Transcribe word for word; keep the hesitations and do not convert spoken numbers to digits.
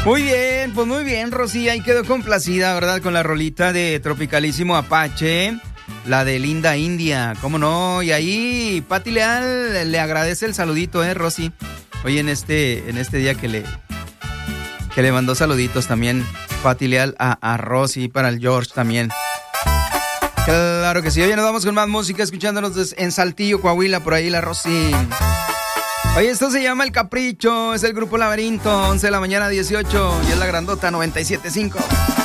Muy bien, pues muy bien, Rosy, ahí quedó complacida, ¿verdad? Con la rolita de Tropicalísimo Apache, la de Linda India, ¿cómo no? Y ahí Pati Leal le agradece el saludito, ¿eh, Rosy? Hoy en este, en este día que le, que le mandó saluditos también Pati Leal a, a Rosy, para el George también. Claro que sí. Oye, nos vamos con más música, escuchándonos en Saltillo, Coahuila, por ahí la Rosy. Oye, esto se llama El Capricho, es el grupo Laberinto, once de la mañana, dieciocho, y es la grandota noventa y siete punto cinco.